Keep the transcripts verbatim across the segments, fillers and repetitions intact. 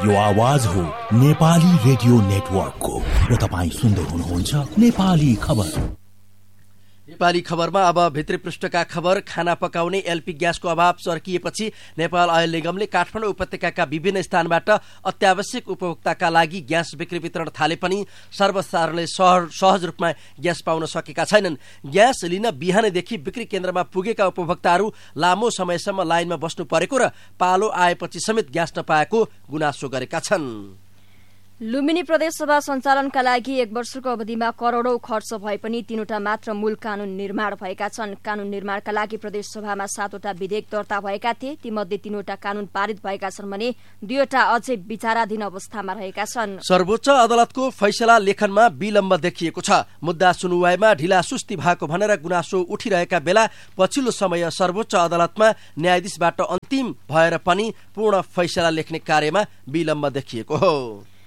यो आवाज हो नेपाली रेडियो नेटवर्कको र तपाईँ सुन्दै हुनुहुन्छ नेपाली खबर। नेपाली खबरमा अब भित्री पृष्ठका खबर। खाना पकाउने एलपी ग्यासको अभाव चर्किएपछि नेपाल आयल निगमले काठमाडौँ उपत्यकाका विभिन्न स्थानबाट अत्यावश्यक उपभोक्ताका लागि ग्यास बिक्री वितरण थाले पनि सर्वसाधारणले सहज रूपमा ग्यास पाउन सकेका छैनन्। ग्यास लिन बिहानैदेखि बिक्री केन्द्रमा पुगेका उपभोक्ताहरू लामो समयसम्म लाइनमा बस्नु परेको र पालो आएपछि समेत ग्यास नपाएको गुनासो गरेका छन्। लुम्बिनी प्रदेशसभा सञ्चालनका लागि एक वर्षको अवधिमा करोड़ौं खर्च भए पनि तीनवटा मात्र मूल कानून निर्माण भएका छन्। कानून निर्माणका लागि प्रदेशसभामा सातवटा विधेयक दर्ता भएका थिए। तीमध्ये तीनवटा कानून पारित भएका छन् भने दुईवटा अझै विचाराधीन अवस्थामा रहेका छन्। सर्वोच्च अदालतको फैसला लेखनमा विलम्ब देखिएको छ। मुद्दा सुनुवाईमा ढिलासुस्ती भएको भनेर गुनासो उठिरहेका बेला पछिल्लो समय सर्वोच्च अदालतमा न्यायाधीशबाट अन्तिम भएर पनि पूर्ण फैसला लेख्ने कार्यमा विलम्ब देखिएको हो।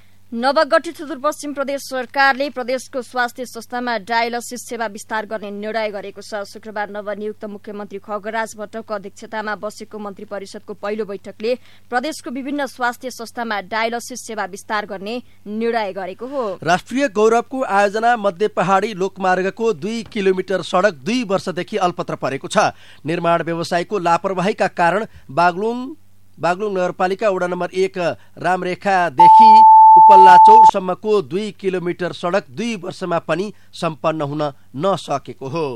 नवगठित सुदूरपश्चिम प्रदेश सरकारले प्रदेशको स्वास्थ्य संस्थामा डायलिसिस सेवा विस्तार गर्ने निर्णय गरेको छ। शुक्रबार नवनियुक्त मुख्यमन्त्री खगराज भट्टको अध्यक्षतामा बसेको मन्त्री परिषदको पहिलो बैठकले प्रदेशको विभिन्न स्वास्थ्य संस्थामा डायलिसिस सेवा विस्तार गर्ने निर्णय गरेको हो। राष्ट्रिय गौरवको आयोजना मध्य पहाड़ी लोकमार्गको दुई किलोमिटर सड़क दुई वर्षदेखि अल्पत्र परेको छ। निर्माण व्यवसायको लापरवाहीका कारण बागलुङ बागलुङ नगरपालिका वडा नम्बर एक रामरेखादेखि उपल्ला चौरसम्मको दुई किलोमिटर सड़क दुई वर्षमा पनि सम्पन्न हुन नसकेको हो।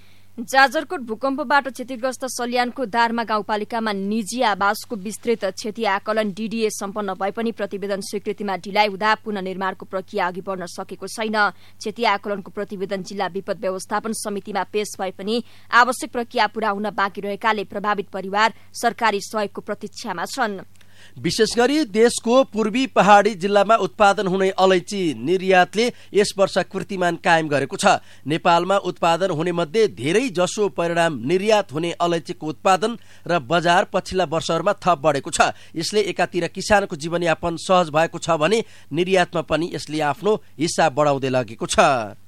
जाजरकोट भूकम्पबाट क्षतिग्रस्त सल्यानको दारमा गाउँपालिकामा निजी आवासको विस्तृत क्षति आकलन डीडीए सम्पन्न भए पनि प्रतिवेदन स्वीकृतिमा ढिलाइ हुँदा पुनर्निर्माणको प्रक्रिया अघि बढ्न सकेको छैन। क्षति आकलनको प्रतिवेदन जिल्ला विपद व्यवस्थापन समितिमा पेश भए पनि आवश्यक प्रक्रिया पूरा हुन बाँकी रहेकाले प्रभावित परिवार सरकारी सहयोगको प्रतीक्षामा छन्। विशेष गरी देशको पूर्वी पहाड़ी जिल्लामा उत्पादन हुने अलैची निर्यातले यस वर्ष कीर्तिमान कायम गरेको छ। नेपालमा उत्पादन हुने मध्ये धेरै जसो परिणाम निर्यात हुने अलैचीको उत्पादन र बजार पछिल्ला वर्षहरूमा थप बढेको छ। यसले एकातिर किसानको जीवनयापन सहज भएको छ भने निर्यातमा पनि यसले आफ्नो हिस्सा बढाउँदै लगेको छ।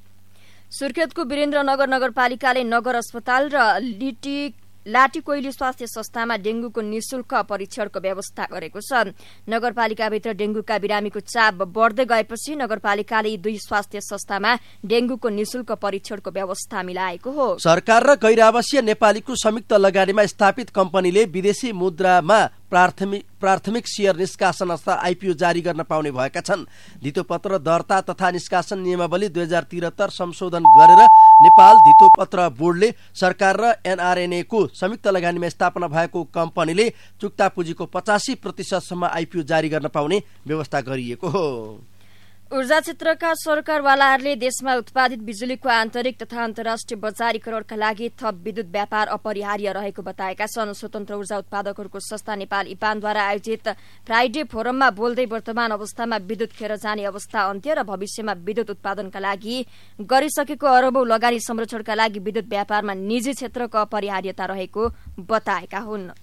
सुर्खेतको वीरेन्द्रनगर नगरपालिकाले नगर अस्पताल र लिटी लाटीकोइली स्वास्थ्य संस्थामा डेंगूको निशुल्क परीक्षणको व्यवस्था गरेको छ। नगरपालिकाभित्र डेंगूका बिरामीको चाप बढ्दै गएपछि नगरपालिकाले यी दुई स्वास्थ्य संस्थामा डेंगूको निशुल्क परीक्षणको व्यवस्था मिलाएको हो। सरकार र गैर आवासीय नेपालीको संयुक्त लगानीमा स्थापित कम्पनीले विदेशी मुद्रामा प्राथमिक प्राथमिक शेयर निष्कासन अथवा आईपीओ जारी गर्न पाउने भएका छन्। धितोपत्र दर्ता तथा निष्कासन नियमावली दुई हजार त्रिहत्तर संशोधन गरेर नेपाल धितोपत्र बोर्डले सरकार र एनआरएनए को संयुक्त लगानीमा स्थापना भएको कम्पनीले चुक्ता पुँजीको पचासी प्रतिशतसम्म आईपीओ जारी गर्न पाउने व्यवस्था गरिएको हो। ऊर्जा क्षेत्रका सरकारवालाहरूले देशमा उत्पादित बिजुलीको आन्तरिक तथा अन्तर्राष्ट्रिय बजारीकरणका लागि थप विद्युत व्यापार अपरिहार्य रहेको बताएका छन्। स्वतन्त्र ऊर्जा उत्पादकहरूको संस्था नेपाल इपानद्वारा आयोजित फ्राइडे फोरममा बोल्दै वर्तमान अवस्थामा विद्युत खेर जाने अवस्था अन्त्य र भविष्यमा विद्युत उत्पादनका लागि गरिसकेको अरबौं लगानी संरक्षणका लागि विद्युत व्यापारमा निजी क्षेत्रको अपरिहार्यता रहेको बताएका हुन्।